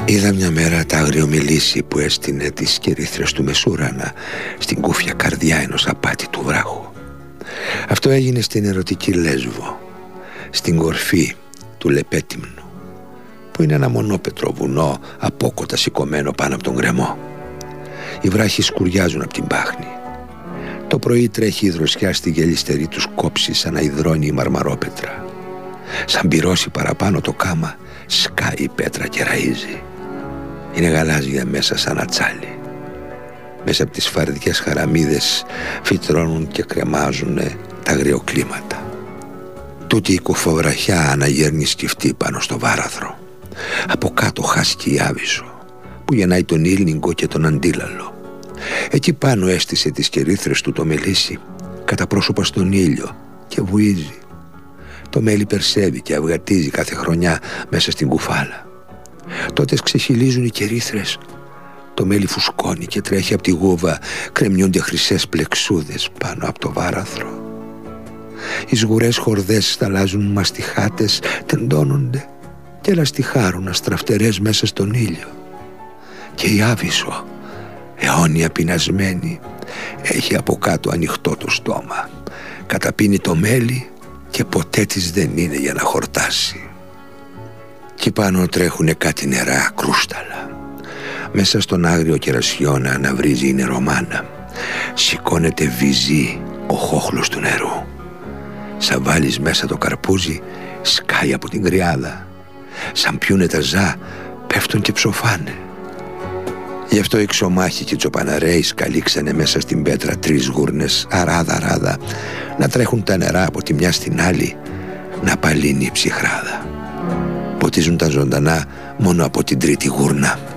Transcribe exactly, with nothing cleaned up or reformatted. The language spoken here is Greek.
Είδα μια μέρα τα αγριομιλήσι που έστεινε τις κερίθρες του μεσούρανα στην κούφια καρδιά ενός απάτη του βράχου. Αυτό έγινε στην ερωτική Λέσβο, στην κορφή του Λεπέτυμνου, που είναι ένα μονόπετρο βουνό απόκοτα σηκωμένο πάνω από τον γκρεμό. Οι βράχοι σκουριάζουν από την πάχνη. Το πρωί τρέχει η δροσιά στη γελιστερή τους κόψη σαν να υδρώνει η μαρμαρόπετρα. Σαν πυρώσει παραπάνω το κάμα, σκάει η πέτρα και ραΐζει. Είναι γαλάζια μέσα σαν ατσάλι. Μέσα από τις φαρδιές χαραμίδες φυτρώνουν και κρεμάζουν τα αγριοκλίματα. Τούτη η κουφοβραχιά αναγέρνει σκυφτή πάνω στο βάραθρο. Από κάτω χάσκει η Άβυσσο που γεννάει τον ήλνικο και τον αντίλαλο. Εκεί πάνω έστησε τις κερίθρες του το μελίσι κατά πρόσωπα στον ήλιο και βουίζει. Το μέλι περσεύει και αυγατίζει κάθε χρονιά μέσα στην κουφάλα. Τότε ξεχυλίζουν οι κερίθρες. Το μέλι φουσκώνει και τρέχει από τη γούβα, κρεμιούνται χρυσές πλεξούδες πάνω από το βάραθρο. Οι σγουρές χορδές σταλάζουν μαστιχάτες, τεντώνονται και λαστιχάρουν αστραφτερές μέσα στον ήλιο. Και η Άβυσσο, αιώνια πεινασμένη, έχει από κάτω ανοιχτό το στόμα. Καταπίνει το μέλι και ποτέ της δεν είναι για να χορτάσει. Κι πάνω τρέχουνε κάτι νερά κρούσταλα. Μέσα στον άγριο κερασιώνα αναβρίζει η νερομάνα. Σηκώνεται βυζί ο χόχλος του νερού. Σαν βάλεις μέσα το καρπούζι, σκάει από την κρυάδα. Σαν πιούνε τα ζά, πέφτουν και ψοφάνε. Γι' αυτό οι ξωμάχοι και οι τσοπαναρέοι σκαλίξανε μέσα στην πέτρα τρεις γούρνες αράδα-αράδα, να τρέχουν τα νερά από τη μια στην άλλη, να παλύνει η ψυχράδα. Ποτίζουν τα ζωντανά μόνο από την τρίτη γούρνα.